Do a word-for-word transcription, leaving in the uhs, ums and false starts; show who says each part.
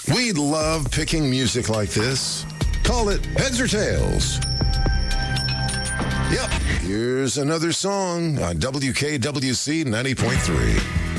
Speaker 1: We love picking music like this. Call it Heads or Tails. Yep, here's another song on W K W C ninety point three.